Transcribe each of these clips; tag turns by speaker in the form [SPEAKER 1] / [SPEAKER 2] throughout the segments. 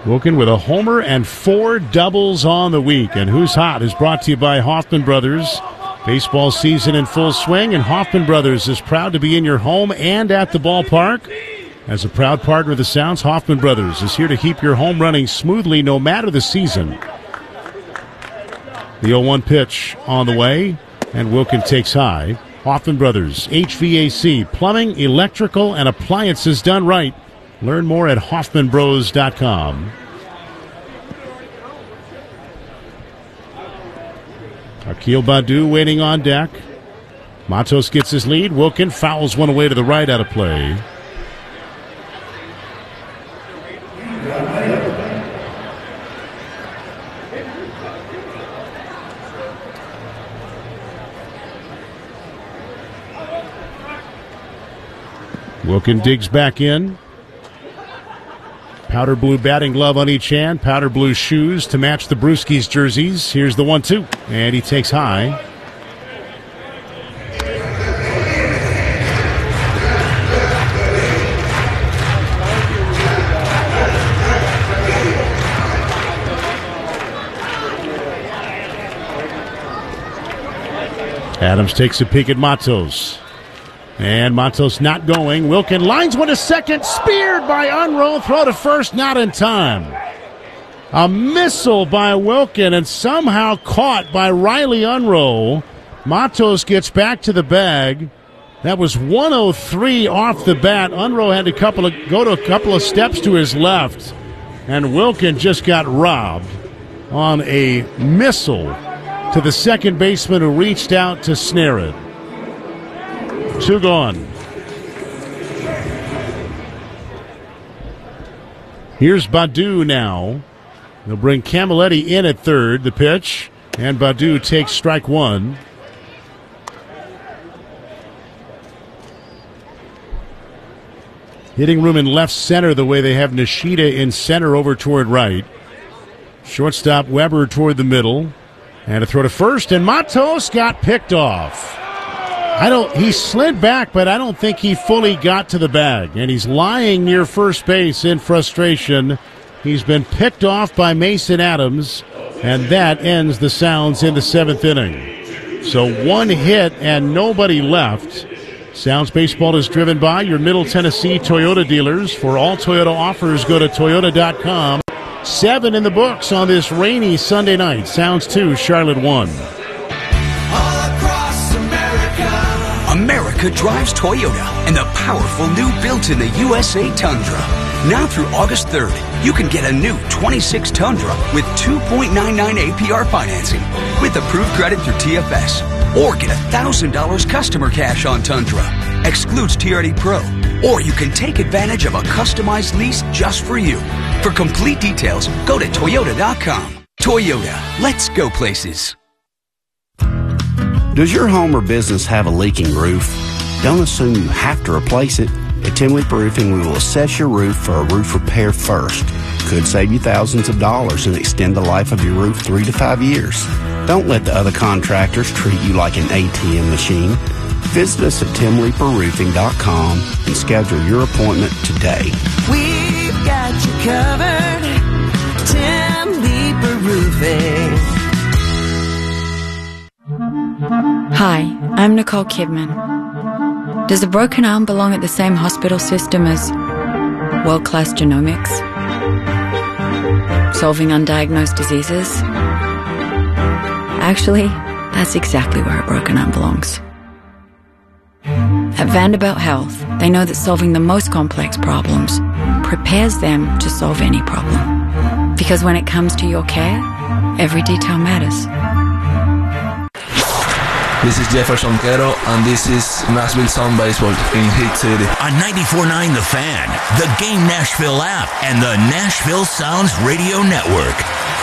[SPEAKER 1] Wilkin with a homer and 4 doubles on the week. And Who's Hot is brought to you by Hoffman Brothers. Baseball season in full swing, and Hoffman Brothers is proud to be in your home and at the ballpark. As a proud partner of the Sounds, Hoffman Brothers is here to keep your home running smoothly no matter the season. The 0-1 pitch on the way, and Wilkin takes high. Hoffman Brothers, HVAC, plumbing, electrical, and appliances done right. Learn more at HoffmanBros.com. Akil Baddoo waiting on deck. Matos gets his lead. Wilkin fouls one away to the right, out of play. Wilkin digs back in. Powder blue batting glove on each hand. Powder blue shoes to match the Brewskis jerseys. Here's the 1-2. And he takes high. Adams takes a peek at Matos. And Matos not going. Wilkin lines one to second. Speared by Unroll. Throw to first. Not in time. A missile by Wilkin and somehow caught by Riley Unroll. Matos gets back to the bag. That was 103 off the bat. Unroll had to go to a couple of steps to his left. And Wilkin just got robbed on a missile to the second baseman who reached out to snare it. 2 gone. Here's Baddoo now. They'll bring Camilletti in at third. The pitch. And Baddoo takes strike 1. Hitting room in left center the way they have Nishida in center over toward right. Shortstop Weber toward the middle. And a throw to first. And Matos got picked off. He slid back, but I don't think he fully got to the bag. And he's lying near first base in frustration. He's been picked off by Mason Adams, and that ends the Sounds in the 7th inning. So 1 hit and nobody left. Sounds Baseball is driven by your Middle Tennessee Toyota dealers. For all Toyota offers, go to Toyota.com. 7 in the books on this rainy Sunday night. Sounds 2, Charlotte 1.
[SPEAKER 2] America drives Toyota and the powerful new built-in the USA Tundra. Now through August 3rd, you can get a new 26 Tundra with 2.99 APR financing with approved credit through TFS. Or get $1,000 customer cash on Tundra. Excludes TRD Pro. Or you can take advantage of a customized lease just for you. For complete details, go to Toyota.com. Toyota, let's go places.
[SPEAKER 3] Does your home or business have a leaking roof? Don't assume you have to replace it. At Tim Leeper Roofing, we will assess your roof for a roof repair first. Could save you thousands of dollars and extend the life of your roof 3 to 5 years. Don't let the other contractors treat you like an ATM machine. Visit us at TimLeeperRoofing.com and schedule your appointment today.
[SPEAKER 4] We've got you covered. Tim Leeper Roofing.
[SPEAKER 5] Hi, I'm Nicole Kidman. Does a broken arm belong at the same hospital system as world-class genomics? Solving undiagnosed diseases? Actually, that's exactly where a broken arm belongs. At Vanderbilt Health, they know that solving the most complex problems prepares them to solve any problem. Because when it comes to your care, every detail matters.
[SPEAKER 6] This is Jefferson Quero, and this is Nashville Sound Baseball in Hit City.
[SPEAKER 7] On 94.9 The Fan, the Game Nashville app, and the Nashville Sounds Radio Network.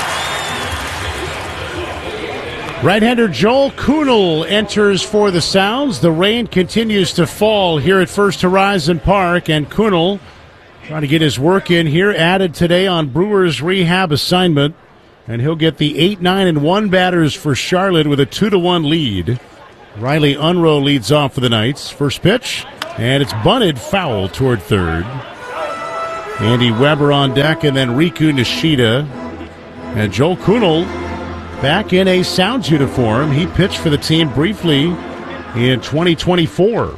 [SPEAKER 1] Right-hander Joel Kuhnel enters for the Sounds. The rain continues to fall here at First Horizon Park, and Kuhnel trying to get his work in here, added today on Brewers rehab assignment, and he'll get the 8-9-1 batters for Charlotte with a 2-1 lead. Riley Unroll leads off for the Knights. First pitch, and it's bunted foul toward third. Andy Weber on deck, and then Riku Nishida. And Joel Kuhnel back in a Sounds uniform. He pitched for the team briefly in 2024.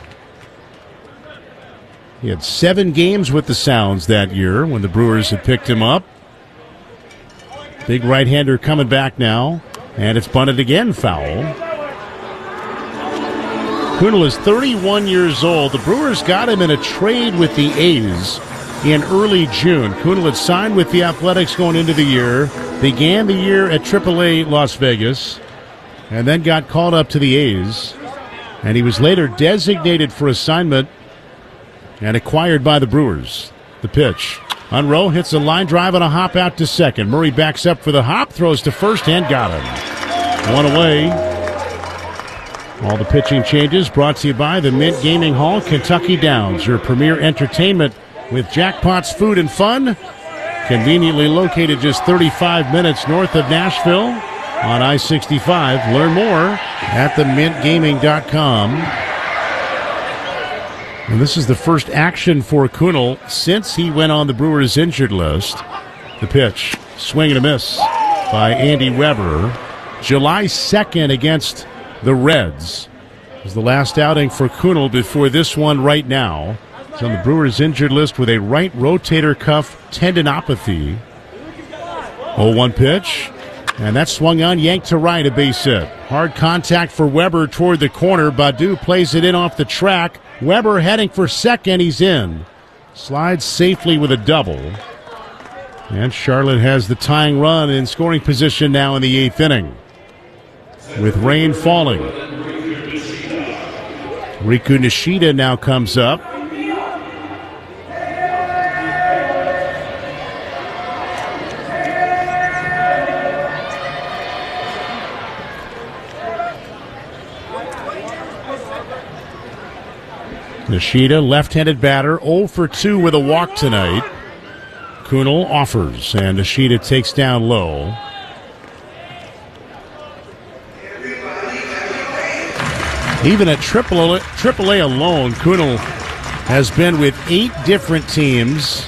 [SPEAKER 1] He had 7 games with the Sounds that year when the Brewers had picked him up. Big right-hander coming back now, and it's bunted again, foul. Kuhnel is 31 years old. The Brewers got him in a trade with the A's in early June. Kuhnel had signed with the Athletics going into the year, began the year at AAA Las Vegas, and then got called up to the A's. And he was later designated for assignment and acquired by the Brewers. The pitch. Unroe hits a line drive on a hop out to second. Murray backs up for the hop, throws to first, and got him. One away. All the pitching changes brought to you by the Mint Gaming Hall, Kentucky Downs, your premier entertainment with Jackpots Food and Fun. Conveniently located just 35 minutes north of Nashville on I-65. Learn more at themintgaming.com. And this is the first action for Kuhnel since he went on the Brewers injured list. The pitch, swing and a miss by Andy Weber. July 2nd against the Reds was the last outing for Kuhnel before this one right now. He's on the Brewers injured list with a right rotator cuff tendinopathy. 0-1 pitch. And that swung on, yanked to right, a base hit. Hard contact for Weber toward the corner. Baddoo plays it in off the track. Weber heading for second. He's in. Slides safely with a double. And Charlotte has the tying run in scoring position now in the 8th inning, with rain falling. Riku Nishida now comes up. Nishida, left-handed batter, 0 for 2 with a walk tonight. Kuhnel offers, and Nishida takes down low. Even at AAA alone, Kuhnel has been with 8 different teams.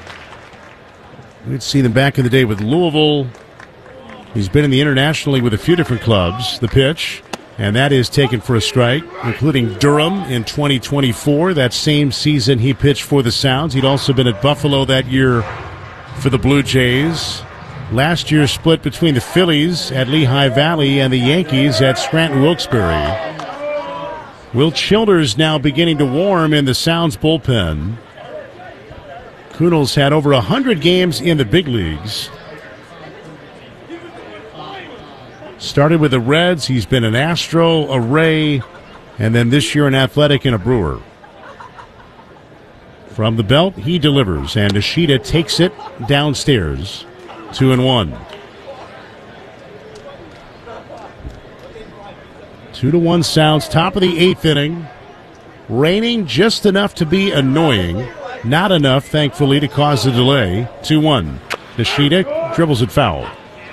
[SPEAKER 1] We'd seen him back in the day with Louisville. He's been in the International League with a few different clubs. The pitch. And that is taken for a strike, including Durham in 2024. That same season he pitched for the Sounds. He'd also been at Buffalo that year for the Blue Jays. Last year split between the Phillies at Lehigh Valley and the Yankees at Scranton Wilkes-Barre. Will Childers now beginning to warm in the Sounds bullpen. Kuhnel's had over 100 games in the big leagues. Started with the Reds. He's been an Astro, a Ray, and then this year an Athletic and a Brewer. From the belt, he delivers, and Nishida takes it downstairs. 2-1. 2-1 Sounds, top of the 8th inning. Raining just enough to be annoying. Not enough, thankfully, to cause a delay. 2-1. Nishida dribbles it foul.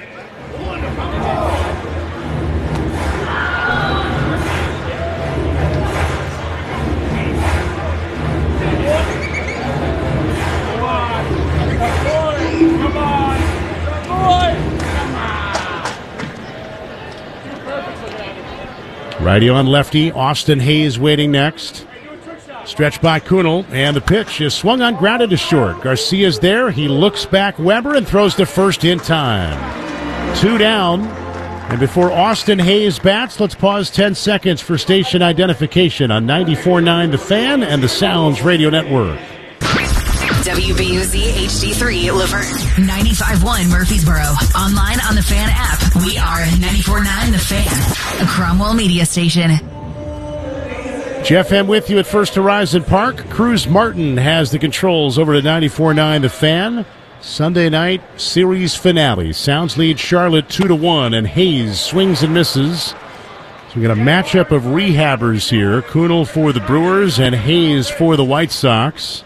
[SPEAKER 1] Righty on lefty. Austin Hayes waiting next. Stretched by Kuhnel, and the pitch is swung on, grounded to short. Garcia's there. He looks back Weber and throws to first in time. 2 down. And before Austin Hayes bats, let's pause 10 seconds for station identification on 94.9 The Fan and the Sounds Radio Network.
[SPEAKER 8] WBUZ HD3 Laverne, 95.1 Murfreesboro. Online on the Fan app. We are 94.9 The Fan, a Cromwell media station.
[SPEAKER 1] Jeff M. with you at First Horizon Park. Cruz Martin has the controls over to 94.9 The Fan. Sunday night series finale. Sounds lead Charlotte 2-1, and Hayes swings and misses. So we got a matchup of rehabbers here. Kuhnel for the Brewers and Hayes for the White Sox.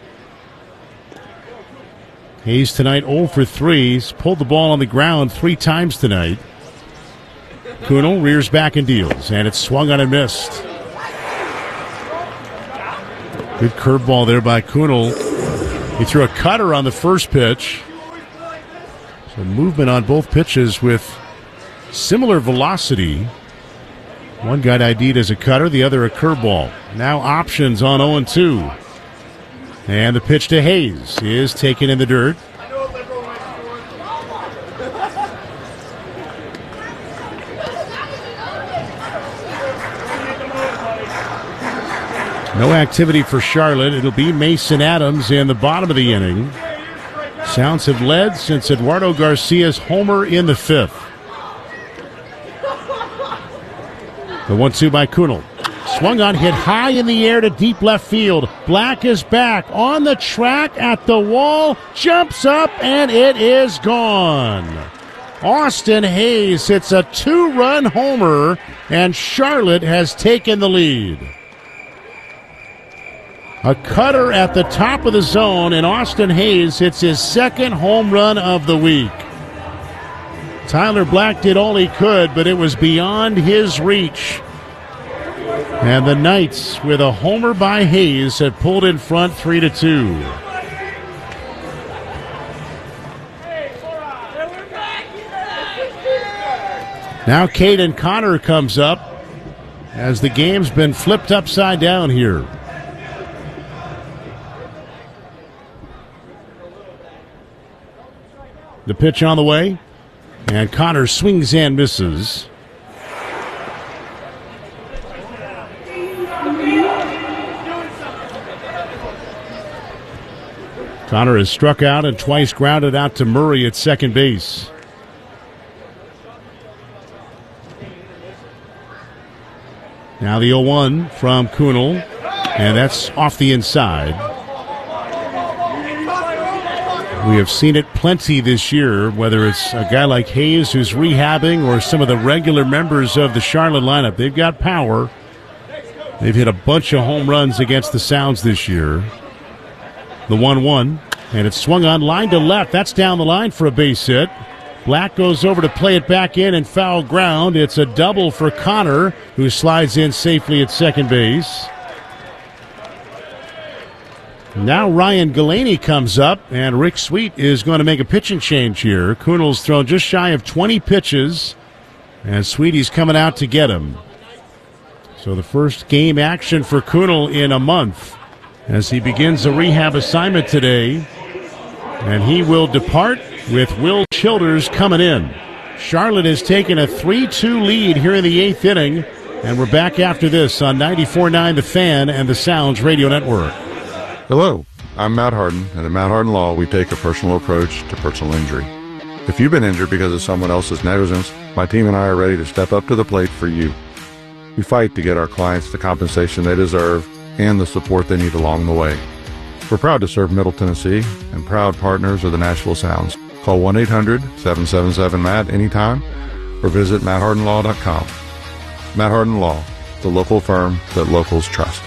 [SPEAKER 1] Hayes tonight 0 for 3. He's pulled the ball on the ground 3 times tonight. Kuhnel rears back and deals, and it's swung on and missed. Good curveball there by Kuhnel. He threw a cutter on the first pitch. So movement on both pitches with similar velocity. One got ID'd as a cutter, the other a curveball. Now options on 0-2. And the pitch to Hayes is taken in the dirt. No activity for Charlotte. It'll be Mason Adams in the bottom of the inning. Sounds have led since Eduardo Garcia's homer in the fifth. The 1-2 by Kunal. Swung on, hit high in the air to deep left field. Black is back on the track at the wall. Jumps up, and it is gone. Austin Hayes hits a 2-run homer, and Charlotte has taken the lead. A cutter at the top of the zone, and Austin Hayes hits his second home run of the week. Tyler Black did all he could, but it was beyond his reach. And the Knights, with a homer by Hayes, have pulled in front 3-2. Now Caden Connor comes up as the game's been flipped upside down here. The pitch on the way, and Connor swings and misses. Connor has struck out and twice grounded out to Murray at second base. Now the 0-1 from Kunal, and that's off the inside. We have seen it plenty this year, whether it's a guy like Hayes who's rehabbing or some of the regular members of the Charlotte lineup. They've got power. They've hit a bunch of home runs against the Sounds this year. The 1-1, and it's swung on line to left. That's down the line for a base hit. Black goes over to play it back in and foul ground. It's a double for Connor, who slides in safely at second base. Now Ryan Galaney comes up, and Rick Sweet is going to make a pitching change here. Kunal's thrown just shy of 20 pitches, and Sweety's coming out to get him. So the first game action for Kunal in a month as he begins a rehab assignment today, and he will depart with Will Childers coming in. Charlotte has taken a 3-2 lead here in the eighth inning, and we're back after this on 94.9 The Fan and the Sounds Radio Network.
[SPEAKER 9] Hello, I'm Matt Harden, and at Matt Harden Law, we take a personal approach to personal injury. If you've been injured because of someone else's negligence, my team and I are ready to step up to the plate for you. We fight to get our clients the compensation they deserve and the support they need along the way. We're proud to serve Middle Tennessee and proud partners of the Nashville Sounds. Call 1-800-777-MATT anytime or visit matthardenlaw.com. Matt Harden Law, the local firm that locals trust.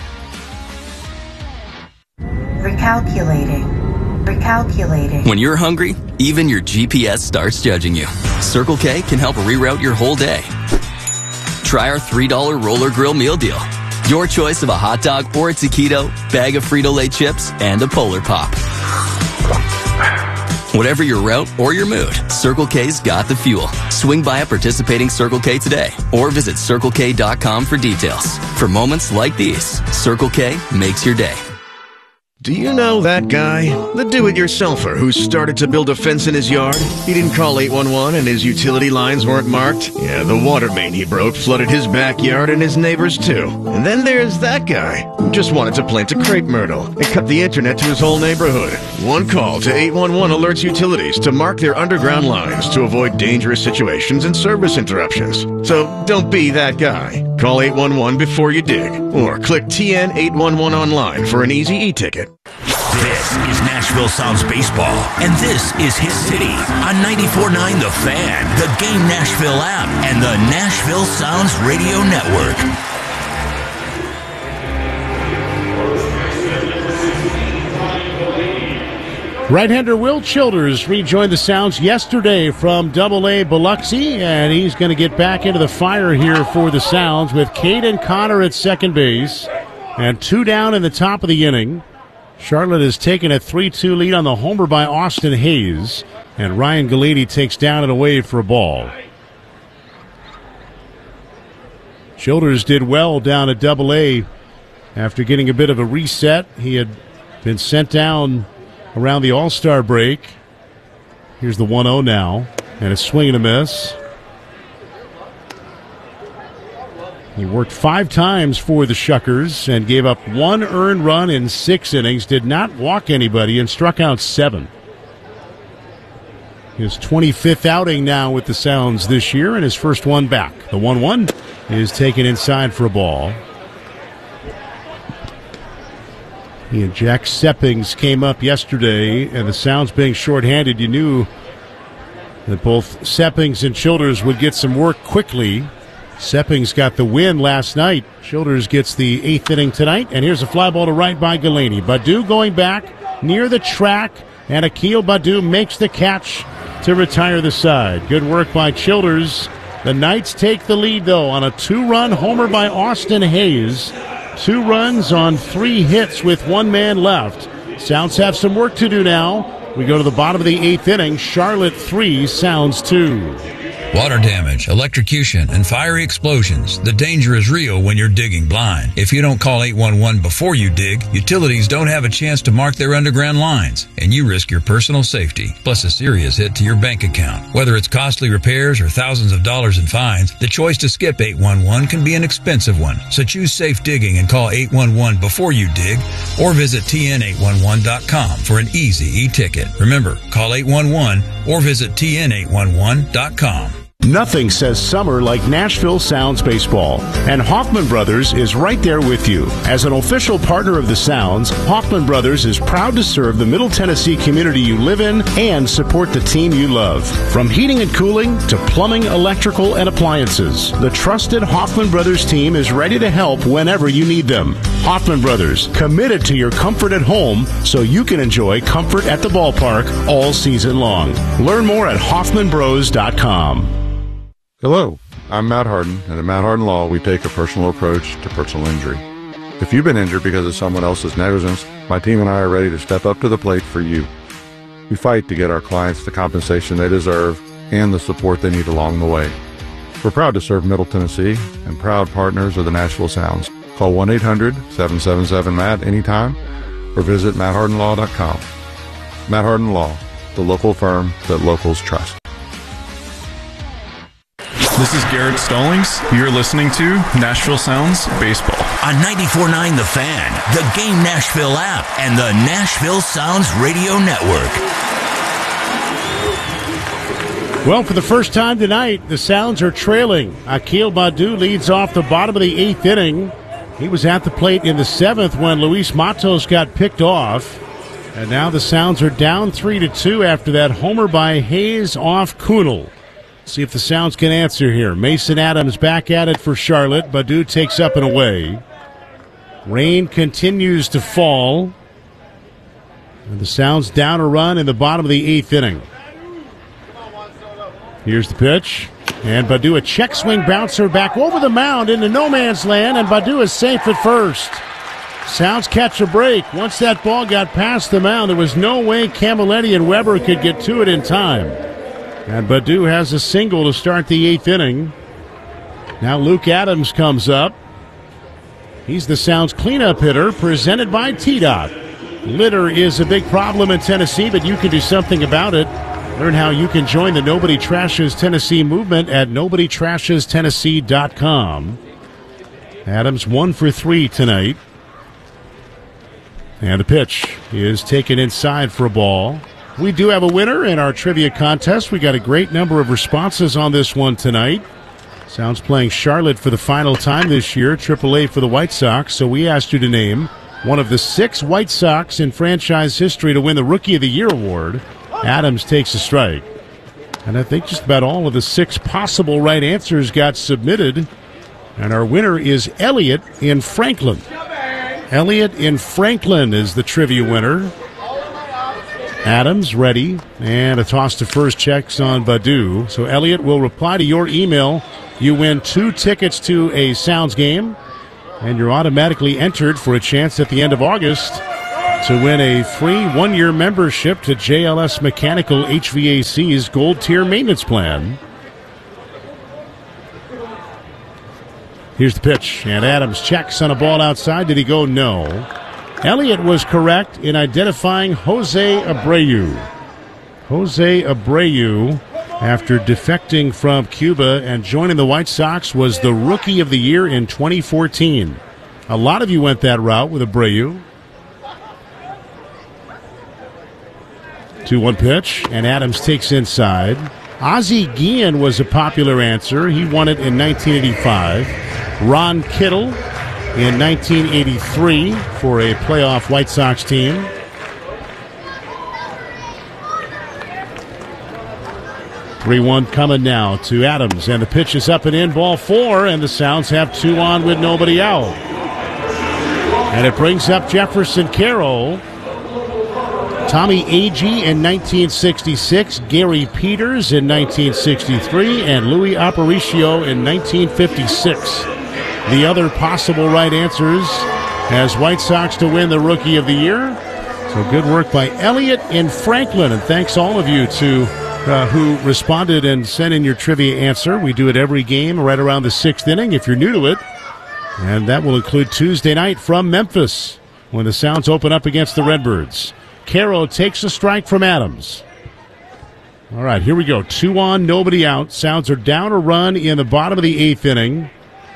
[SPEAKER 10] Recalculating. When you're hungry, even your GPS starts judging you. Circle K can help reroute your whole day. Try our $3 Roller Grill Meal Deal. Your choice of a hot dog or a taquito, bag of Frito-Lay chips, and a Polar Pop. Whatever your route or your mood, Circle K's got the fuel. Swing by a participating Circle K today or visit CircleK.com for details. For moments like these, Circle K makes your day.
[SPEAKER 11] Do you know that guy? The do-it-yourselfer who started to build a fence in his yard? He didn't call 811 and his utility lines weren't marked? Yeah, the water main he broke flooded his backyard and his neighbors too. And then there's that guy who just wanted to plant a crepe myrtle and cut the internet to his whole neighborhood. One call to 811 alerts utilities to mark their underground lines to avoid dangerous situations and service interruptions. So don't be that guy. Call 811 before you dig, or click TN811 online for an easy e-ticket.
[SPEAKER 7] This is Nashville Sounds Baseball, and this is his city on 94.9 The Fan, the Game Nashville app, and the Nashville Sounds Radio Network.
[SPEAKER 1] Right-hander Will Childers rejoined the Sounds yesterday from AA Biloxi, and he's going to get back into the fire here for the Sounds with Caden Connor at second base and 2 down in the top of the inning. Charlotte has taken a 3-2 lead on the homer by Austin Hayes, and Ryan Galady takes down and away for a ball. Childers did well down at Double-A after getting a bit of a reset. He had been sent down around the All-Star break. Here's the 1-0 now, and a swing and a miss. He worked 5 times for the Shuckers and gave up 1 earned run in 6 innings, did not walk anybody, and struck out 7. His 25th outing now with the Sounds this year, and his first one back. The 1-1 is taken inside for a ball. He and Jack Seppings came up yesterday, and the Sounds being shorthanded, you knew that both Seppings and Childers would get some work quickly. Seppings got the win last night. Childers gets the 8th inning tonight, and here's a fly ball to right by Galady. Baddoo going back near the track, and Akil Baddoo makes the catch to retire the side. Good work by Childers. The Knights take the lead, though, on a 2-run homer by Austin Hayes. 2 runs on 3 hits with 1 man left. Sounds have some work to do now. We go to the bottom of the 8th inning. Charlotte 3, Sounds 2.
[SPEAKER 12] Water damage, electrocution, and fiery explosions. The danger is real when you're digging blind. If you don't call 811 before you dig, utilities don't have a chance to mark their underground lines, and you risk your personal safety, plus a serious hit to your bank account. Whether it's costly repairs or thousands of dollars in fines, the choice to skip 811 can be an expensive one. So choose safe digging and call 811 before you dig, or visit tn811.com for an easy e-ticket. Remember, call 811 or visit tn811.com.
[SPEAKER 13] Nothing says summer like Nashville Sounds baseball, and Hoffman Brothers is right there with you. As an official partner of the Sounds, Hoffman Brothers is proud to serve the Middle Tennessee community you live in and support the team you love. From heating and cooling to plumbing, electrical, and appliances, the trusted Hoffman Brothers team is ready to help whenever you need them. Hoffman Brothers, committed to your comfort at home so you can enjoy comfort at the ballpark all season long. Learn more at hoffmanbros.com.
[SPEAKER 9] Hello, I'm Matt Harden, and at Matt Harden Law, we take a personal approach to personal injury. If you've been injured because of someone else's negligence, my team and I are ready to step up to the plate for you. We fight to get our clients the compensation they deserve and the support they need along the way. We're proud to serve Middle Tennessee and proud partners of the Nashville Sounds. Call 1-800-777-MATT anytime or visit matthardenlaw.com. Matt Harden Law, the local firm that locals trust.
[SPEAKER 14] This is Garrett Stallings. You're listening to Nashville Sounds Baseball.
[SPEAKER 7] On 94.9 The Fan, the Game Nashville app, and the Nashville Sounds Radio Network.
[SPEAKER 1] Well, for the first time tonight, the Sounds are trailing. Akil Baddoo leads off the bottom of the 8th inning. He was at the plate in the 7th when Luis Matos got picked off. And now the Sounds are down 3-2 after that homer by Hayes off Kunal. See if the Sounds can answer here. Mason Adams back at it for Charlotte. Baddoo takes up and away. Rain continues to fall. And the Sounds down a run in the bottom of the 8th inning. Here's the pitch. And Baddoo, a check swing bouncer back over the mound into no man's land. And Baddoo is safe at first. Sounds catch a break. Once that ball got past the mound, there was no way Camilletti and Weber could get to it in time. And Baddoo has a single to start the 8th inning. Now Luke Adams comes up. He's the Sounds cleanup hitter presented by TDOT. Litter is a big problem in Tennessee, but you can do something about it. Learn how you can join the Nobody Trashes Tennessee movement at NobodyTrashesTennessee.com. Adams 1 for 3 tonight. And the pitch is taken inside for a ball. We do have a winner in our trivia contest. We got a great number of responses on this one tonight. Sounds playing Charlotte for the final time this year, AAA for the White Sox. So we asked you to name one of the 6 White Sox in franchise history to win the Rookie of the Year award. Adams takes a strike. And I think just about all of the 6 possible right answers got submitted. And our winner is Elliot in Franklin. Elliot in Franklin is the trivia winner. Adams ready, and a toss to first checks on Baddoo. So Elliot will reply to your email. You win 2 tickets to a Sounds game, and you're automatically entered for a chance at the end of August to win a free one-year membership to JLS Mechanical HVAC's Gold Tier Maintenance Plan. Here's the pitch, and Adams checks on a ball outside. Did he go? No. Elliott was correct in identifying Jose Abreu. Jose Abreu, after defecting from Cuba and joining the White Sox, was the Rookie of the Year in 2014. A lot of you went that route with Abreu. 2-1 pitch, and Adams takes inside. Ozzie Guillen was a popular answer. He won it in 1985. Ron Kittle in 1983 for a playoff White Sox team. (3-1) coming now to Adams, and the pitch is up and in, ball 4, and the Sounds have 2 on with nobody out. And it brings up Jefferson Carroll. Tommy Agee in 1966, Gary Peters in 1963, and Louis Aparicio in 1956. The other possible right answers as White Sox to win the Rookie of the Year. So good work by Elliott and Franklin, and thanks all of you to who responded and sent in your trivia answer. We do it every game right around the 6th inning if you're new to it. And that will include Tuesday night from Memphis when the Sounds open up against the Redbirds. Caro takes a strike from Adams. All right, here we go. 2 on, nobody out. Sounds are down a run in the bottom of the 8th inning.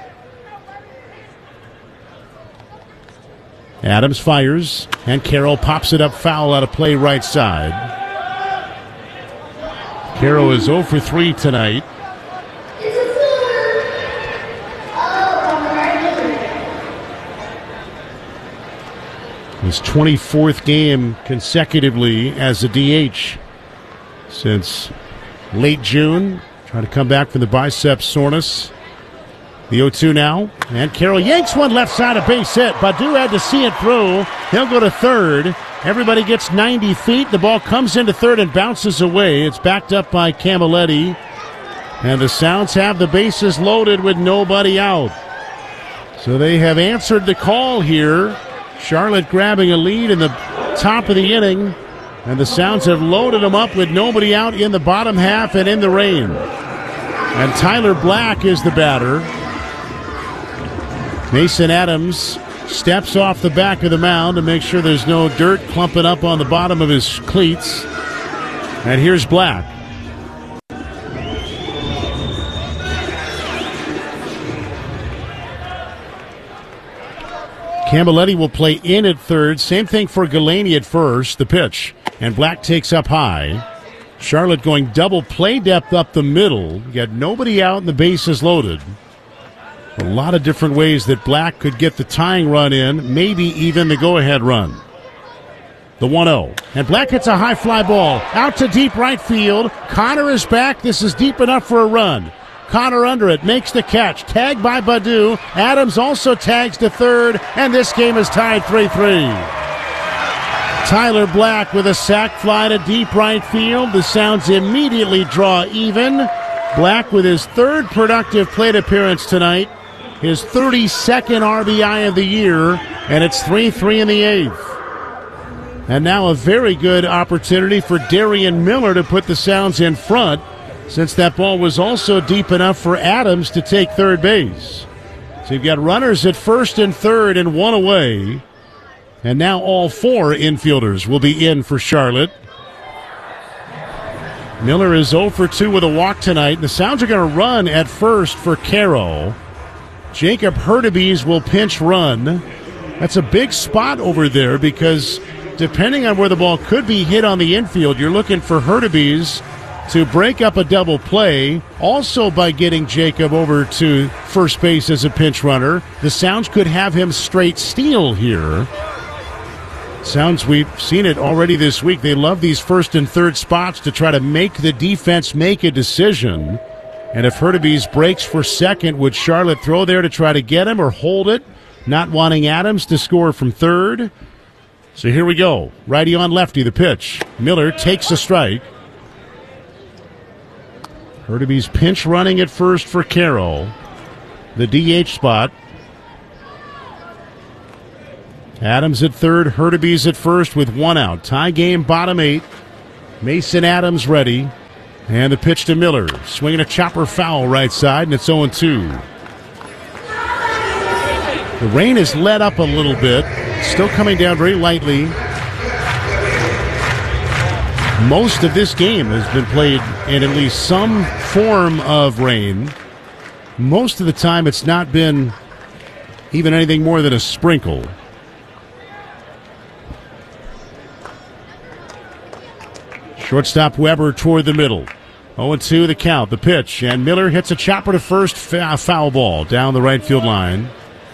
[SPEAKER 1] Adams fires, and Carroll pops it up foul out of play right side. Carroll is 0 for 3 tonight. His 24th game consecutively as a DH since late June. Trying to come back from the bicep soreness. The 0-2 now, and Carroll yanks one left side, a base hit. Baddoo had to see it through. He'll go to third. Everybody gets 90 feet. The ball comes into third and bounces away. It's backed up by Camilletti. And the Sounds have the bases loaded with nobody out. So they have answered the call here. Charlotte grabbing a lead in the top of the inning. And the Sounds have loaded them up with nobody out in the bottom half and in the rain. And Tyler Black is the batter. Mason Adams steps off the back of the mound to make sure there's no dirt clumping up on the bottom of his cleats. And here's Black. Camilletti will play in at third. Same thing for Galaney at first. The pitch. And Black takes up high. Charlotte going double play depth up the middle. You got nobody out and the bases loaded. A lot of different ways that Black could get the tying run in, maybe even the go-ahead run. The 1-0. And Black hits a high fly ball out to deep right field. Connor is back. This is deep enough for a run. Connor under it, makes the catch. Tagged by Baddoo. Adams also tags to third, and this game is tied 3-3. Tyler Black with a sac fly to deep right field. The Sounds immediately draw even. Black with his third productive plate appearance tonight. His 32nd RBI of the year, and it's 3-3 in the 8th. And now a very good opportunity for Darian Miller to put the Sounds in front, since that ball was also deep enough for Adams to take third base. So you've got runners at first and third and one away. And now all 4 infielders will be in for Charlotte. Miller is 0 for 2 with a walk tonight. The Sounds are going to run at first for Caro. Jacob Hurtubise will pinch run. That's a big spot over there because depending on where the ball could be hit on the infield, you're looking for Hurtubise to break up a double play. Also by getting Jacob over to first base as a pinch runner, the Sounds could have him straight steal here. Sounds, we've seen it already this week. They love these first and third spots to try to make the defense make a decision. And if Hurtubise breaks for second, would Charlotte throw there to try to get him or hold it? Not wanting Adams to score from third. So here we go. Righty on lefty, the pitch. Miller takes a strike. Hurtubise pinch running at first for Carroll. The DH spot. Adams at third, Hurtubise at first with one out. Tie game, bottom 8. Mason Adams ready. And the pitch to Miller. Swinging a chopper foul right side, and it's 0-2. The rain has let up a little bit. Still coming down very lightly. Most of this game has been played in at least some form of rain. Most of the time it's not been even anything more than a sprinkle. Shortstop Weber toward the middle. 0-2 the count, the pitch, and Miller hits a chopper to first, foul ball down the right field line.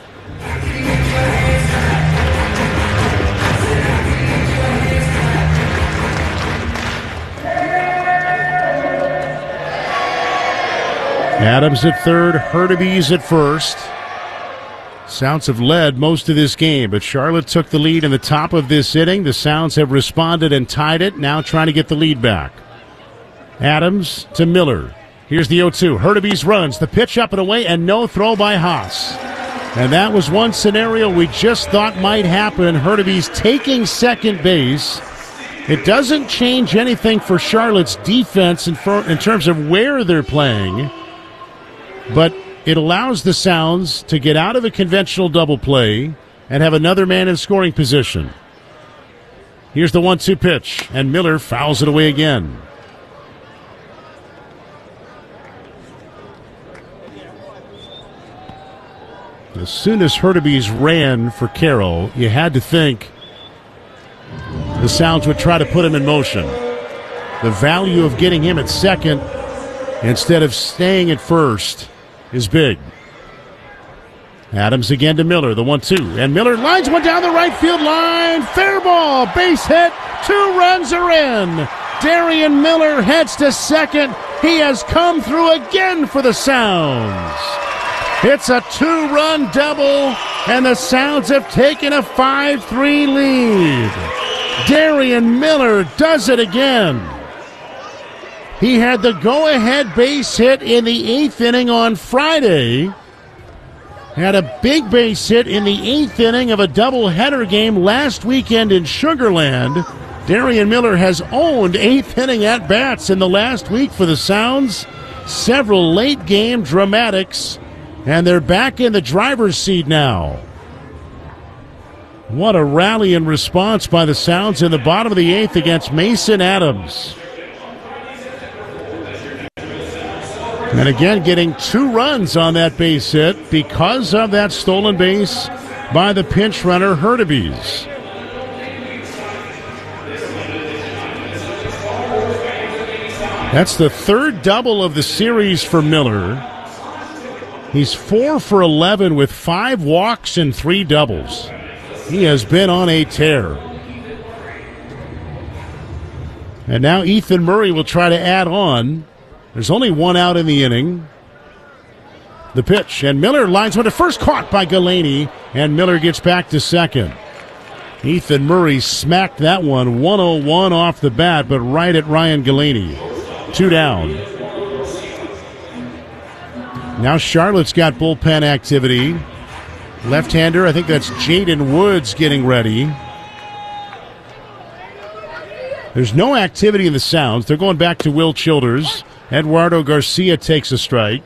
[SPEAKER 1] Adams at third, Hurtubise at first. Sounds have led most of this game, but Charlotte took the lead in the top of this inning. The Sounds have responded and tied it, now trying to get the lead back. Adams to Miller. Here's the 0-2. Hurtubise runs, the pitch up and away, and no throw by Haas. And that was one scenario we just thought might happen. Hurtubise taking second base. It doesn't change anything for Charlotte's defense in terms of where they're playing, but it allows the Sounds to get out of a conventional double play and have another man in scoring position. Here's the 1-2 pitch, and Miller fouls it away again. As soon as Hurtubise ran for Carroll, you had to think the Sounds would try to put him in motion. The value of getting him at second instead of staying at first is big. Adams again to Miller, the 1-2, and Miller lines one down the right field line. Fair ball, base hit, 2 runs are in. Darian Miller heads to second. He has come through again for the Sounds. It's a 2-run double, and the Sounds have taken a 5-3 lead. Darian Miller does it again. He had the go-ahead base hit in the 8th inning on Friday. Had a big base hit in the 8th inning of a doubleheader game last weekend in Sugar Land. Darian Miller has owned 8th inning at-bats in the last week for the Sounds. Several late-game dramatics, and they're back in the driver's seat now. What a rally and response by the Sounds in the bottom of the 8th against Mason Adams. And again, getting 2 runs on that base hit because of that stolen base by the pinch runner, Hurtubise. That's the 3rd double of the series for Miller. He's 4 for 11 with 5 walks and 3 doubles. He has been on a tear. And now Ethan Murray will try to add on. There's only 1 out in the inning. The pitch, and Miller lines one to first, caught by Galaney, and Miller gets back to second. Ethan Murray smacked that one 101 off the bat, but right at Ryan Galaney. 2 down. Now Charlotte's got bullpen activity. Left-hander, I think that's Jaden Woods getting ready. There's no activity in the Sounds. They're going back to Will Childers. Eduardo Garcia takes a strike.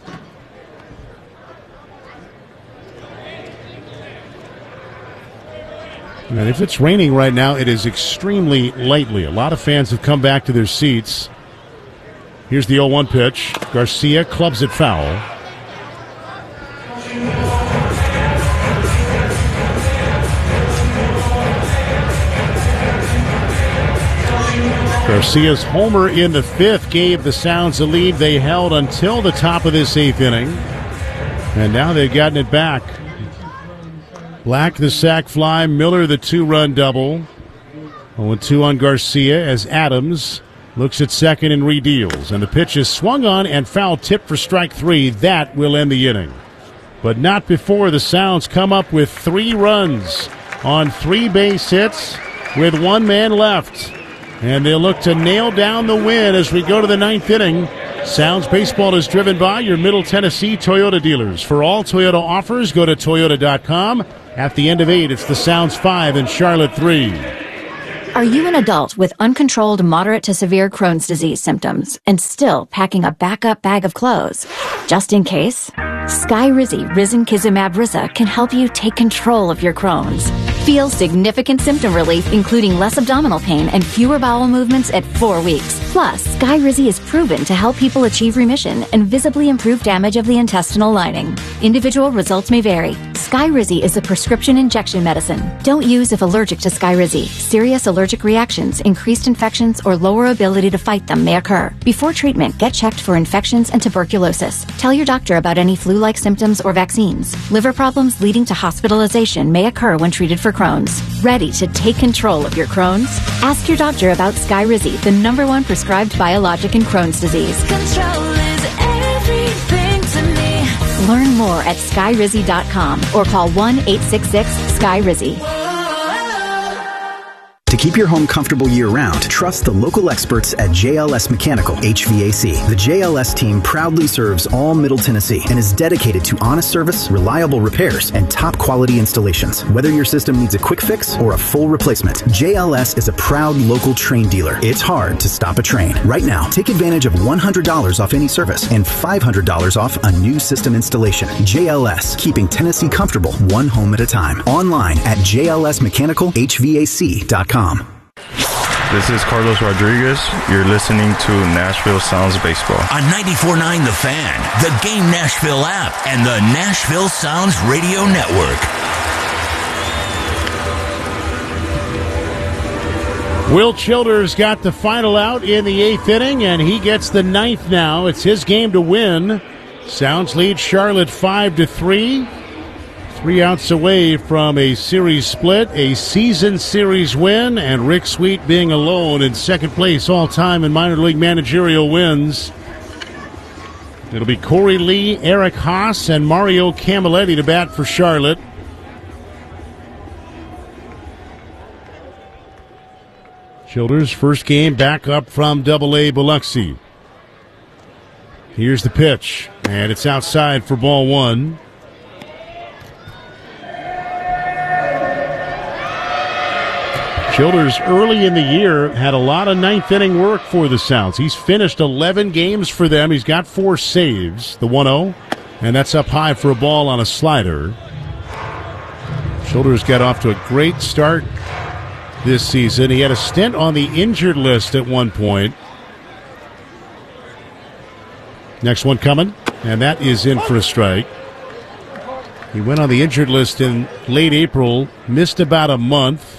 [SPEAKER 1] And if it's raining right now, it is extremely lightly. A lot of fans have come back to their seats. Here's the 0-1 pitch. Garcia clubs it foul. Garcia's homer in the 5th gave the Sounds a lead they held until the top of this 8th inning. And now they've gotten it back. Black the sac fly, Miller the 2-run double. 0-2 on Garcia as Adams looks at second and redeals. And the pitch is swung on and foul tipped for strike 3. That will end the inning. But not before the Sounds come up with 3 runs on 3 base hits with 1 man left. And they'll look to nail down the win as we go to the 9th inning. Sounds Baseball is driven by your Middle Tennessee Toyota dealers. For all Toyota offers, go to Toyota.com. At the end of 8, it's the Sounds 5 and Charlotte 3.
[SPEAKER 15] Are you an adult with uncontrolled moderate to severe Crohn's disease symptoms and still packing a backup bag of clothes? Just in case, Skyrizi Risankizumab Risa can help you take control of your Crohn's. Feel significant symptom relief, including less abdominal pain and fewer bowel movements at 4 weeks. Plus, Skyrizi is proven to help people achieve remission and visibly improve damage of the intestinal lining. Individual results may vary. Skyrizi is a prescription injection medicine. Don't use if allergic to Skyrizi. Serious allergic reactions, increased infections, or lower ability to fight them may occur. Before treatment, get checked for infections and tuberculosis. Tell your doctor about any flu-like symptoms or vaccines. Liver problems leading to hospitalization may occur when treated for Crohn's. Ready to take control of your Crohn's? Ask your doctor about Skyrizi, the #1 prescribed biologic in Crohn's disease.
[SPEAKER 4] Control is everything to me.
[SPEAKER 15] Learn more at skyrizi.com or call 1-866-SKYRIZI.
[SPEAKER 16] To keep your home comfortable year-round, trust the local experts at JLS Mechanical HVAC. The JLS team proudly serves all Middle Tennessee and is dedicated to honest service, reliable repairs, and top-quality installations. Whether your system needs a quick fix or a full replacement, JLS is a proud local Trane dealer. It's hard to stop a Trane. Right now, take advantage of $100 off any service and $500 off a new system installation. JLS, keeping Tennessee comfortable one home at a time. Online at jlsmechanicalhvac.com.
[SPEAKER 14] This is Carlos Rodriguez. You're listening to Nashville Sounds Baseball.
[SPEAKER 7] On 94.9 The Fan, the Game Nashville app, and the Nashville Sounds Radio Network.
[SPEAKER 1] Will Childers got the final out in the 8th inning, and he gets the 9th now. It's his game to win. Sounds lead Charlotte 5-3. 3 outs away from a series split, a season series win, and Rick Sweet being alone in second place all-time in minor league managerial wins. It'll be Corey Lee, Eric Haas, and Mario Camilletti to bat for Charlotte. Childers' first game back up from Double-A Biloxi. Here's the pitch, and it's outside for ball 1. Childers early in the year had a lot of 9th inning work for the Sounds. He's finished 11 games for them. He's got 4 saves, the 1-0, and that's up high for a ball on a slider. Childers got off to a great start this season. He had a stint on the injured list at one point. Next one coming, and that is in for a strike. He went on the injured list in late April, missed about a month.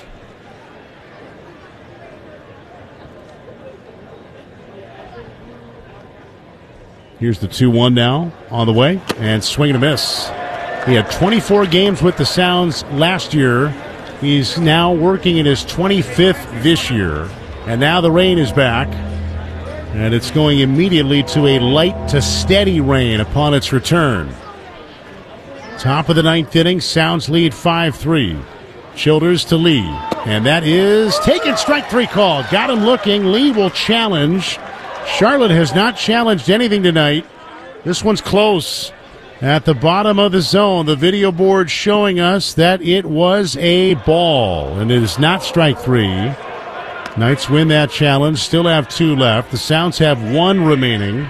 [SPEAKER 1] Here's the 2-1 now on the way, and swing and a miss. He had 24 games with the Sounds last year. He's now working in his 25th this year. And now the rain is back, and it's going immediately to a light to steady rain upon its return. Top of the 9th inning, Sounds lead 5-3. Childers to Lee, and that is taken. Strike 3 called. Got him looking. Lee will challenge. Charlotte has not challenged anything tonight. This one's close. At the bottom of the zone, the video board showing us that it was a ball, and it is not strike 3. Knights win that challenge, still have 2 left. The Sounds have 1 remaining.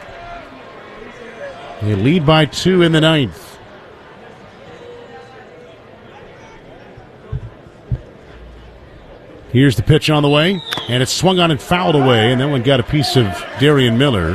[SPEAKER 1] They lead by 2 in the 9th. Here's the pitch on the way, and it's swung on and fouled away, and that one got a piece of Darian Miller.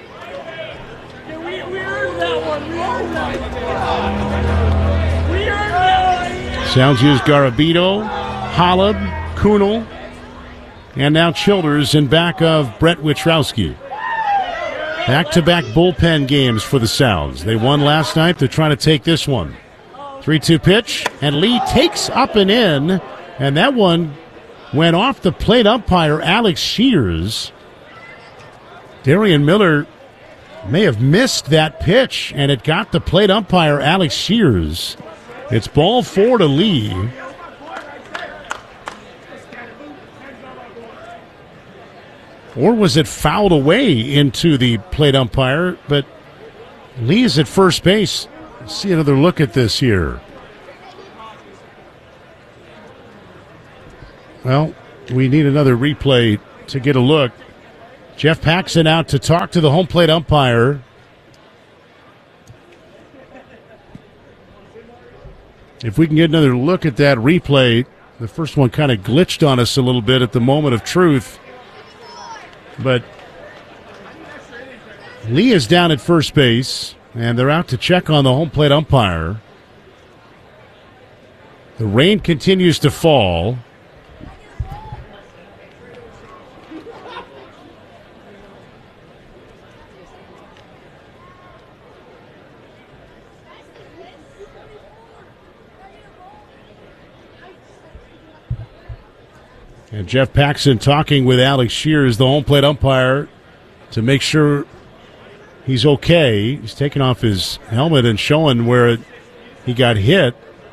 [SPEAKER 1] Sounds use Garabito, Holub, Kunal, and now Childers in back of Brett Witrowski. Back-to-back bullpen games for the Sounds. They won last night. They're trying to take this one. 3-2 pitch, and Lee takes up and in, and that one went off the plate umpire, Alex Shears. Darian Miller may have missed that pitch, and it got the plate umpire, Alex Shears. It's ball 4 to Lee. Or was it fouled away into the plate umpire? But Lee's at first base. Let's see another look at this here. Well, we need another replay to get a look. Jeff Paxson out to talk to the home plate umpire. If we can get another look at that replay, the first one kind of glitched on us a little bit at the moment of truth. But Lee is down at first base, and they're out to check on the home plate umpire. The rain continues to fall. And Jeff Paxson talking with Alex Shears, the home plate umpire, to make sure he's okay. He's taking off his helmet and showing where he got hit.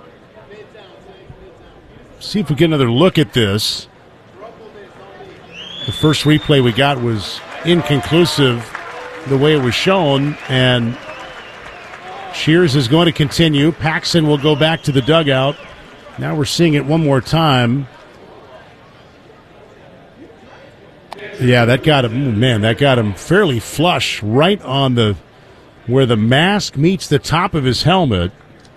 [SPEAKER 1] See if we get another look at this. The first replay we got was inconclusive the way it was shown, and Shears is going to continue. Paxson will go back to the dugout. Now we're seeing it one more time. Yeah, that got him. Man, that got him fairly flush right on where the mask meets the top of his helmet.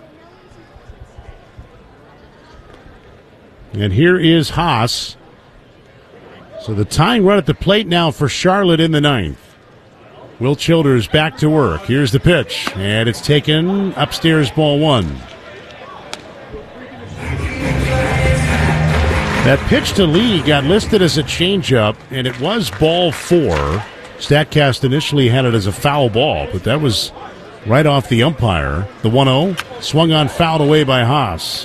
[SPEAKER 1] And here is Haas. So the tying run at the plate now for Charlotte in the ninth. Will Childers back to work. Here's the pitch, and it's taken upstairs, ball one. That pitch to Lee got listed as a changeup, and it was ball four. StatCast initially had it as a foul ball, but that was right off the umpire. The 1-0 swung on, fouled away by Haas.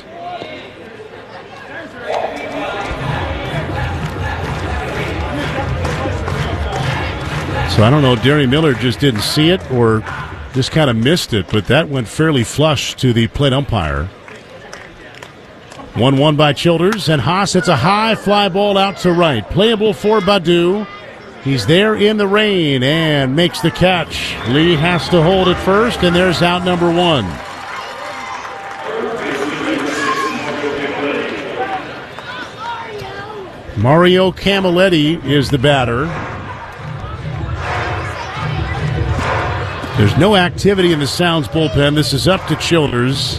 [SPEAKER 1] So I don't know, Derry Miller just didn't see it or just kind of missed it, but that went fairly flush to the plate umpire. 1-1 by Childers, and Haas hits a high fly ball out to right. Playable for Baddoo. He's there in the rain and makes the catch. Lee has to hold it first, and there's out number one. Mario Camilletti is the batter. There's no activity in the Sounds bullpen. This is up to Childers.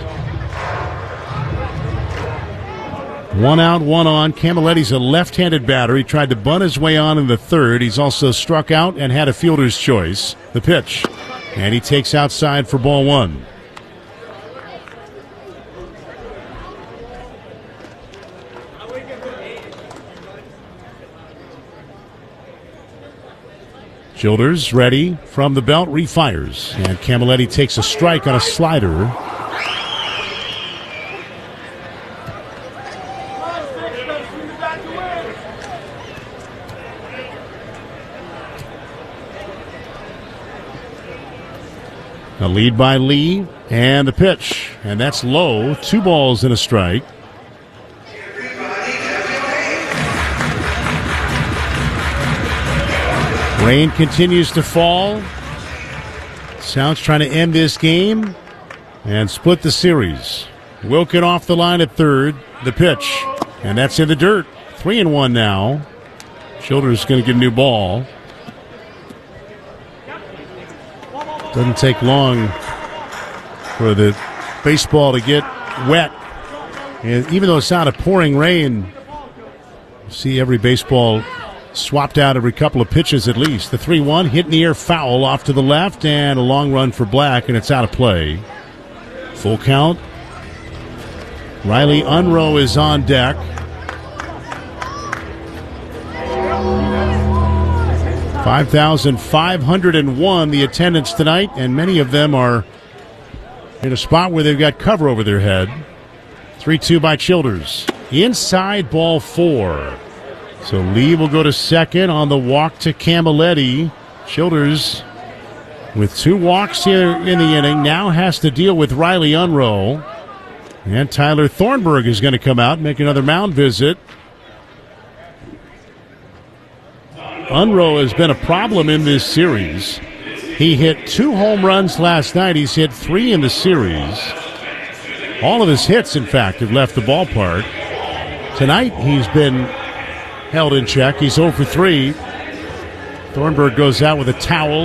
[SPEAKER 1] 1 out, 1 on. Camilletti's a left-handed batter. He tried to bunt his way on in the third. He's also struck out and had a fielder's choice. The pitch. And he takes outside for ball one. Childers ready from the belt, refires. And Camilletti takes a strike on a slider. A lead by Lee, and the pitch, and that's low. 2 balls and a strike. Rain continues to fall. Sounds trying to end this game and split the series. Wilkin off the line at third. The pitch, and that's in the dirt. 3-1 now. Childers going to get a new ball. Doesn't take long for the baseball to get wet. And even though it's not a pouring rain, you see every baseball swapped out every couple of pitches at least. The 3-1 hit in the air, foul off to the left, and a long run for Black, and it's out of play. Full count. Riley Unroe is on deck. $5,501 the attendance tonight, and many of them are in a spot where they've got cover over their head. 3-2 by Childers. Inside, ball 4. So Lee will go to second on the walk to Camilletti. Childers, with 2 walks here in the inning, now has to deal with Riley Unroe. And Tyler Thornburg is going to come out and make another mound visit. Unroe has been a problem in this series. He hit 2 home runs last night. He's hit 3 in the series. All of his hits, in fact, have left the ballpark. Tonight, he's been held in check. He's 0 for 3. Thornburg goes out with a towel.